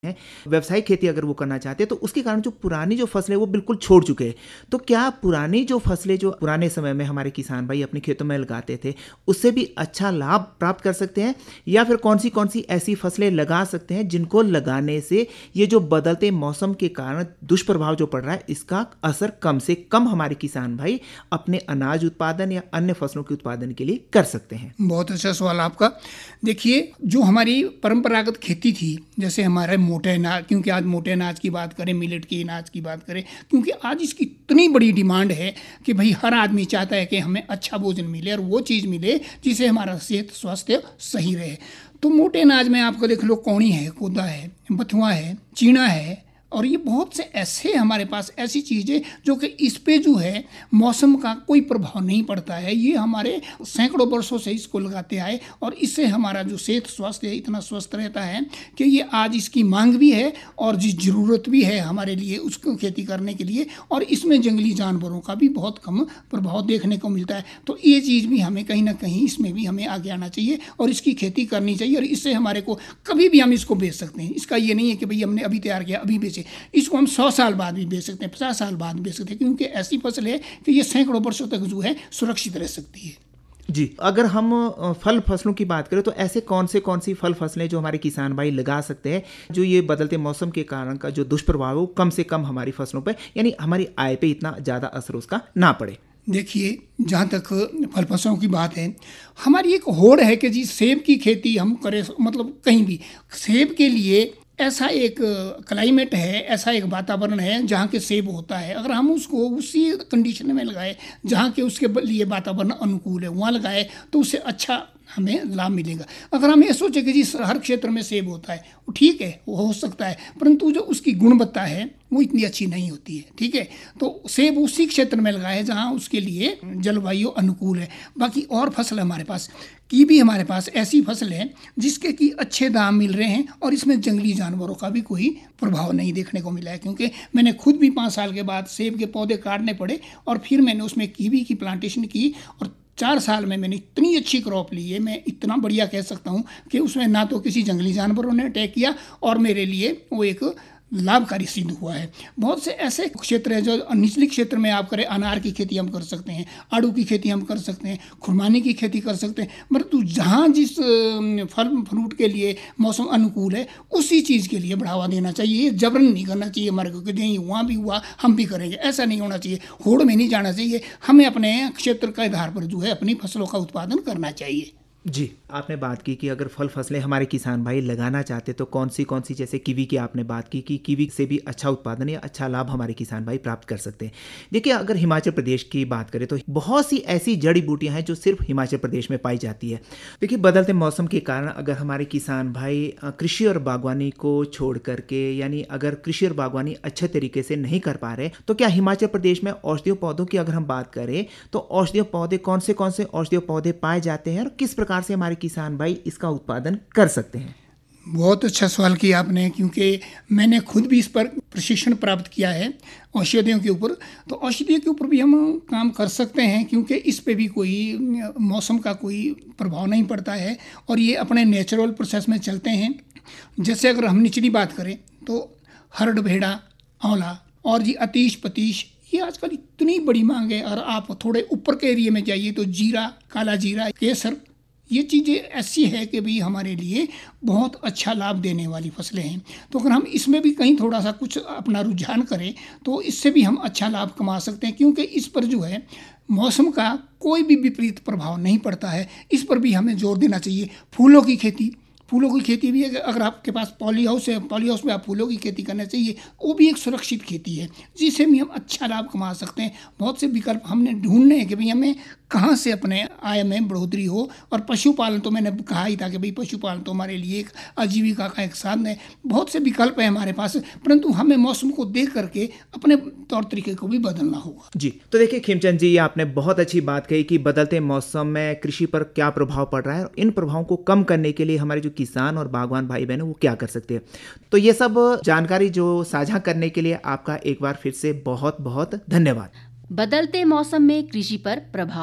हैं, व्यावसायिक खेती अगर वो करना चाहते हैं तो उसके कारण जो पुरानी जो फसलें वो बिल्कुल छोड़ चुके हैं। तो क्या पुरानी जो फसलें जो पुराने समय में हमारे किसान भाई अपने खेतों में लगाते थे उससे भी अच्छा लाभ प्राप्त कर सकते हैं, या फिर कौन सी ऐसी फसलें लगा सकते हैं जिनको लगाने से ये जो बदलते मौसम के कारण दुष्प्रभाव जो पड़ रहा है इसका असर कम से कम हमारे किसान भाई अपने अनाज उत्पादन या अन्य फसलों के उत्पादन के लिए कर सकते हैं? बहुत अच्छा सवाल आपका। देखिए, जो हमारी परंपरागत खेती थी, जैसे हमारे मोटे अनाज, क्योंकि आज मोटे अनाज की बात करें, मिलेट की अनाज की बात करें, क्योंकि आज इसकी इतनी बड़ी डिमांड है कि भाई हर आदमी चाहता है कि हमें अच्छा भोजन मिले और वो चीज़ मिले जिससे हमारा सेहत स्वास्थ्य सही रहे। तो मोटे अनाज में आपको देख लो, कौड़ी है, कोदा है, बथुआ है, चीना है, और ये बहुत से ऐसे हमारे पास ऐसी चीज़ें जो कि इस पे जो है मौसम का कोई प्रभाव नहीं पड़ता है। ये हमारे सैकड़ों वर्षों से इसको लगाते आए और इससे हमारा जो सेहत स्वास्थ्य है इतना स्वस्थ रहता है कि ये आज इसकी मांग भी है और जिस ज़रूरत भी है हमारे लिए उसको खेती करने के लिए, और इसमें जंगली जानवरों का भी बहुत कम प्रभाव देखने को मिलता है। तो ये चीज़ भी हमें कहीं ना कहीं इसमें भी हमें आगे आना चाहिए और इसकी खेती करनी चाहिए, और इससे हमारे को कभी भी हम इसको बेच सकते हैं। इसका ये नहीं है कि भाई हमने अभी तैयार किया अभी बेचे, इसको हम 100 साल बाद भी बेच सकते हैं, 50 साल बाद भी बेच सकते हैं, क्योंकि ऐसी फसल है कि ये सैकड़ों वर्षों तक जो है सुरक्षित रह सकती है। जी, अगर हम फल फसलों की बात करें तो ऐसे कौन सी फल फसलें जो हमारे किसान भाई लगा सकते हैं जो ये बदलते मौसम के कारण का जो दुष्प्रभाव है वो कम से कम हमारी फसलों पे, यानी हमारी आय पे इतना ज़्यादा असर उसका ना पड़े? देखिए, जहाँ तक फल फसलों की बात है, हमारी एक होड़ है कि जी सेब की खेती हम करें, मतलब कहीं भी सेब के लिए ऐसा एक क्लाइमेट है, ऐसा एक वातावरण है जहाँ के सेब होता है। अगर हम उसको उसी कंडीशन में लगाए जहाँ के उसके लिए वातावरण अनुकूल है वहाँ लगाए तो उससे अच्छा हमें लाभ मिलेगा। अगर हम ये सोचें कि जी हर क्षेत्र में सेब होता है, वो ठीक है, वो हो सकता है, परंतु जो उसकी गुणवत्ता है वो इतनी अच्छी नहीं होती है। ठीक है, तो सेब उसी क्षेत्र में लगाए जहाँ उसके लिए जलवायु अनुकूल है। बाकी और फसल हमारे पास कीवी, हमारे पास ऐसी फसल है जिसके कि अच्छे दाम मिल रहे हैं और इसमें जंगली जानवरों का भी कोई प्रभाव नहीं देखने को मिला है। क्योंकि मैंने खुद भी 5 साल के बाद सेब के पौधे काटने पड़े और फिर मैंने उसमें कीवी की प्लांटेशन की, और 4 साल में मैंने इतनी अच्छी क्रॉप ली है, मैं इतना बढ़िया कह सकता हूँ कि उसमें ना तो किसी जंगली जानवरों ने अटैक किया और मेरे लिए वो एक लाभकारी सिद्ध हुआ है। बहुत से ऐसे क्षेत्र हैं जो निचली क्षेत्र में आप करें, अनार की खेती हम कर सकते हैं, आड़ू की खेती हम कर सकते हैं, खुरमानी की खेती कर सकते हैं, मतलब जहाँ जिस फल फ्रूट के लिए मौसम अनुकूल है उसी चीज़ के लिए बढ़ावा देना चाहिए। जबरन नहीं करना चाहिए हमारे को कि नहीं वहाँ भी हुआ हम भी करेंगे, ऐसा नहीं होना चाहिए। होड़ में नहीं जाना चाहिए, हमें अपने क्षेत्र के आधार पर जो है अपनी फसलों का उत्पादन करना चाहिए। जी, आपने बात की कि अगर फल फसलें हमारे किसान भाई लगाना चाहते तो कौन सी जैसे कीवी की आपने बात की कि कीवी से भी अच्छा उत्पादन या अच्छा लाभ हमारे किसान भाई प्राप्त कर सकते हैं। देखिए, अगर हिमाचल प्रदेश की बात करें तो बहुत सी ऐसी जड़ी बूटियां हैं जो सिर्फ हिमाचल प्रदेश में पाई जाती है। देखिए, बदलते मौसम के कारण अगर हमारे किसान भाई कृषि और बागवानी को छोड़ करके, यानी अगर कृषि और बागवानी अच्छे तरीके से नहीं कर पा रहे, तो क्या हिमाचल प्रदेश में औषधीय पौधों की अगर हम बात करें तो औषधीय पौधे कौन से औषधीय पौधे पाए जाते हैं और किस प्रकार से हमारे किसान भाई इसका उत्पादन कर सकते हैं? बहुत अच्छा सवाल किया आपने, क्योंकि मैंने खुद भी इस पर प्रशिक्षण प्राप्त किया है औषधियों के ऊपर। तो औषधियों के ऊपर भी हम काम कर सकते हैं, क्योंकि इस पे भी कोई मौसम का कोई प्रभाव नहीं पड़ता है और ये अपने नेचुरल प्रोसेस में चलते हैं। जैसे अगर हम निचली बात करें तो हरड़, भेड़ा, आंवला और जी अतीश पतीश, ये आजकल इतनी बड़ी मांग है। और आप थोड़े ऊपर के एरिया में जाइए तो जीरा, काला जीरा, केसर, ये चीज़ें ऐसी है कि भाई हमारे लिए बहुत अच्छा लाभ देने वाली फसलें हैं। तो अगर हम इसमें भी कहीं थोड़ा सा कुछ अपना रुझान करें तो इससे भी हम अच्छा लाभ कमा सकते हैं, क्योंकि इस पर जो है मौसम का कोई भी विपरीत प्रभाव नहीं पड़ता है। इस पर भी हमें जोर देना चाहिए। फूलों की खेती भी, अगर आपके पास पॉली हाउस है, पॉली हाउस में आप फूलों की खेती करना चाहिए, वो भी एक सुरक्षित खेती है जिससे भी हम अच्छा लाभ कमा सकते हैं। बहुत से विकल्प हमने ढूंढने हैं कि भाई हमें कहाँ से अपने आय में बढ़ोतरी हो। और पशुपालन तो मैंने कहा ही था कि भाई पशुपालन तो हमारे लिए एक आजीविका का एक साधन है। बहुत से विकल्प है हमारे पास, परंतु हमें मौसम को देख करके अपने तौर तरीके को भी बदलना होगा। जी, तो देखिए खेमचंद जी, आपने बहुत अच्छी बात कही कि बदलते मौसम में कृषि पर क्या प्रभाव पड़ रहा है और इन प्रभावों को कम करने के लिए हमारे जो किसान और बागवान भाई बहन वो क्या कर सकते हैं। तो ये सब जानकारी जो साझा करने के लिए आपका एक बार फिर से बहुत बहुत धन्यवाद। बदलते मौसम में कृषि पर प्रभाव।